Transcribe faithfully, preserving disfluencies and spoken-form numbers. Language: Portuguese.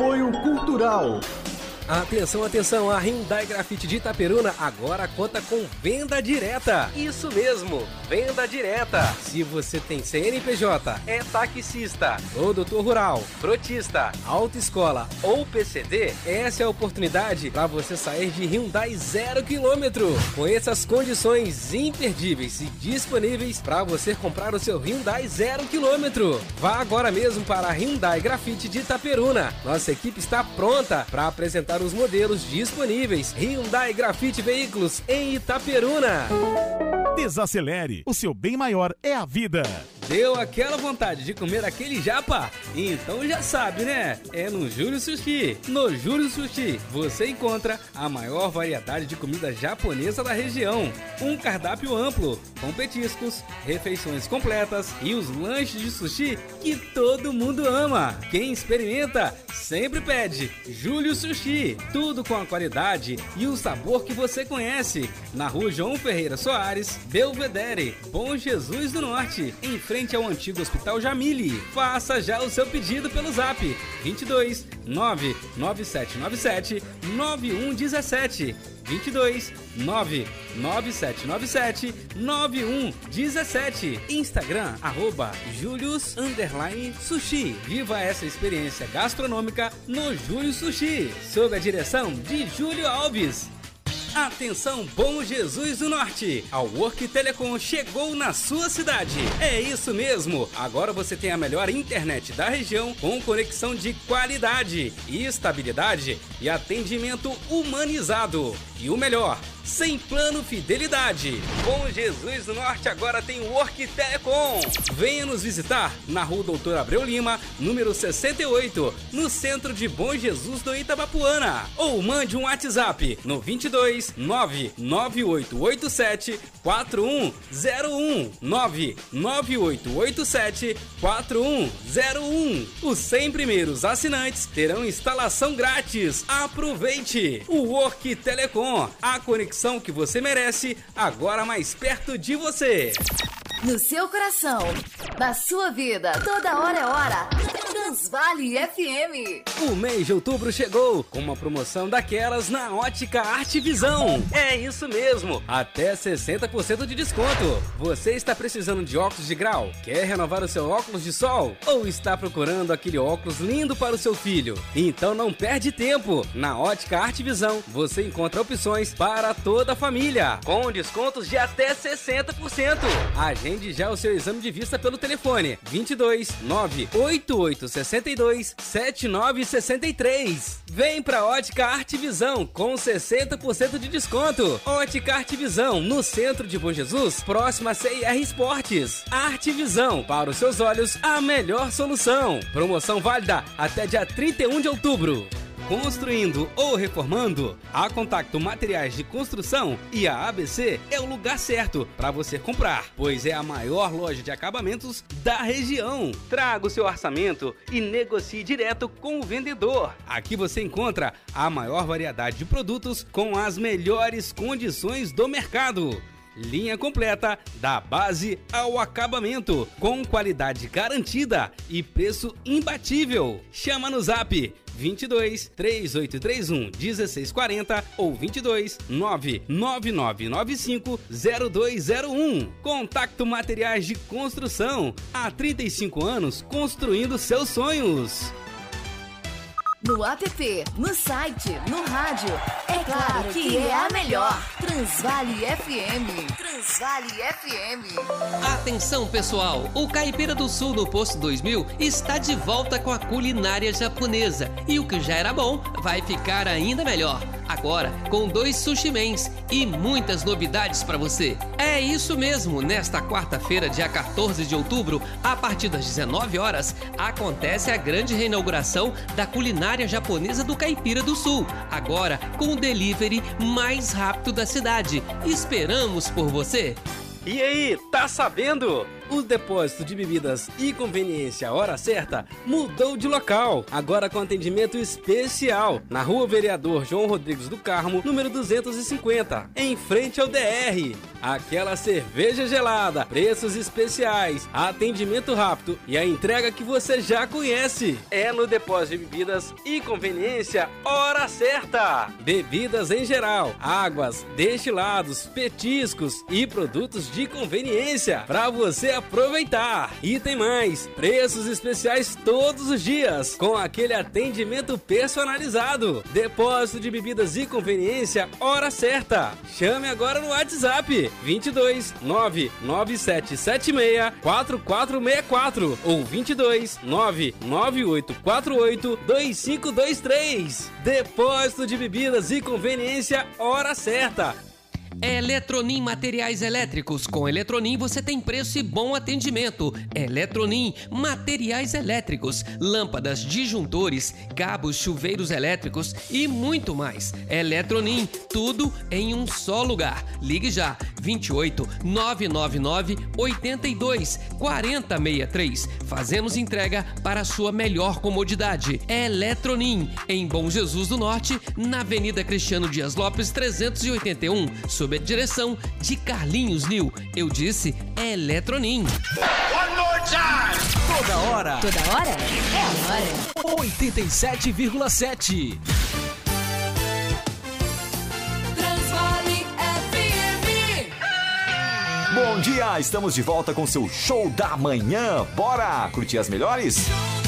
Apoio Cultural. Atenção, atenção, a Hyundai Grafite de Itaperuna agora conta com venda direta. Isso mesmo, venda direta. Se você tem C N P J, é taxista, produtor rural, frotista, autoescola ou P C D, essa é a oportunidade para você sair de Hyundai zero quilômetro. Com essas condições imperdíveis e disponíveis para você comprar o seu Hyundai zero quilômetro. Vá agora mesmo para a Hyundai Grafite de Itaperuna. Nossa equipe está pronta para apresentar os modelos disponíveis. Hyundai Grafite Veículos em Itaperuna. Desacelere, o seu bem maior é a vida. Deu aquela vontade de comer aquele japa? Então já sabe, né? É no Júlio Sushi. No Júlio Sushi você encontra a maior variedade de comida japonesa da região. Um cardápio amplo, com petiscos, refeições completas e os lanches de sushi que todo mundo ama. Quem experimenta sempre pede Júlio Sushi. Tudo com a qualidade e o sabor que você conhece. Na rua João Ferreira Soares, Belvedere, Bom Jesus do Norte, em frente ao antigo Hospital Jamile. Faça já o seu pedido pelo zap vinte e dois, nove nove sete nove sete, nove um um sete. vinte e dois, nove nove sete nove sete, nove um um sete. Instagram, arroba Julius underline Sushi. Viva essa experiência gastronômica no Júlio Sushi, sob a direção de Júlio Alves. Atenção, Bom Jesus do Norte! A Work Telecom chegou na sua cidade. É isso mesmo! Agora você tem a melhor internet da região com conexão de qualidade, estabilidade e atendimento humanizado. E o melhor, sem plano fidelidade. Bom Jesus do Norte agora tem Work Telecom. Venha nos visitar na rua Doutor Abreu Lima, número sessenta e oito, no centro de Bom Jesus do Itabapuana. Ou mande um WhatsApp no vinte e dois, nove nove oito oito sete, quatro um zero um, nove nove oito oito sete, quatro um zero um. Os cem primeiros assinantes terão instalação grátis. Aproveite! O Work Telecom, a conexão que você merece, agora mais perto de você. No seu coração, na sua vida, toda hora é hora. Transvale F M. O mês de outubro chegou com uma promoção daquelas na Ótica Artvisão. É isso mesmo, até sessenta por cento de desconto. Você está precisando de óculos de grau? Quer renovar o seu óculos de sol? Ou está procurando aquele óculos lindo para o seu filho? Então não perde tempo. Na Ótica Artvisão você encontra opções para toda a família, com descontos de até sessenta por cento. Agende já o seu exame de vista pelo telefone vinte e dois, nove oito oito seis dois, sete nove seis três. Vem pra Ótica Artvisão com sessenta por cento de desconto. Ótica Artvisão, no centro de Bom Jesus, próxima a C I R Esportes. Artvisão, para os seus olhos, a melhor solução. Promoção válida até dia trinta e um de outubro. Construindo ou reformando, a Contacto Materiais de Construção e a A B C é o lugar certo para você comprar, pois é a maior loja de acabamentos da região. Traga o seu orçamento e negocie direto com o vendedor. Aqui você encontra a maior variedade de produtos com as melhores condições do mercado. Linha completa da base ao acabamento, com qualidade garantida e preço imbatível. Chama no zap vinte e dois, três oito três um, um seis quatro zero ou vinte e dois, nove nove nove nove cinco, zero dois zero um. Contacto Materiais de Construção, há trinta e cinco anos construindo seus sonhos. No app, no site, no rádio, é claro que é a melhor. Transvale F M. Transvale F M. Atenção, pessoal, o Caipira do Sul no Posto dois mil está de volta com a culinária japonesa. E o que já era bom vai ficar ainda melhor. Agora com dois sushi mens e muitas novidades para você. É isso mesmo, nesta quarta-feira, dia quatorze de outubro, a partir das dezenove horas, acontece a grande reinauguração da culinária japonesa do Caipira do Sul. Agora com o delivery mais rápido da cidade. Esperamos por você! E aí, tá sabendo? O depósito de bebidas e conveniência Hora Certa mudou de local, agora com atendimento especial, na Rua Vereador João Rodrigues do Carmo, número duzentos e cinquenta, em frente ao D R. aquela cerveja gelada, preços especiais, atendimento rápido e a entrega que você já conhece. É no Depósito de Bebidas e Conveniência Hora Certa. Bebidas em geral, águas, destilados, petiscos e produtos de conveniência para você aproveitar. E tem mais, preços especiais todos os dias, com aquele atendimento personalizado. Depósito de Bebidas e Conveniência Hora Certa. Chame agora no WhatsApp vinte e dois nove nove sete sete seis quatro quatro seis quatro ou vinte e dois nove nove oito quatro oito dois cinco dois três. Depósito de Bebidas e Conveniência Hora Certa. Eletronim Materiais Elétricos. Com Eletronim você tem preço e bom atendimento. Eletronim Materiais Elétricos. Lâmpadas, disjuntores, cabos, chuveiros elétricos e muito mais. Eletronim, tudo em um só lugar. Ligue já, vinte e oito nove nove nove oitenta e dois quarenta sessenta e três. Fazemos entrega para a sua melhor comodidade. Eletronim, em Bom Jesus do Norte, na Avenida Cristiano Dias Lopes trezentos e oitenta e um, sob a direção de Carlinhos Nil. Eu disse Eletronim. One more time. Toda hora. Toda hora é agora. oitenta e sete vírgula sete. Transvale F M. Bom dia, estamos de volta com seu show da manhã. Bora curtir as melhores?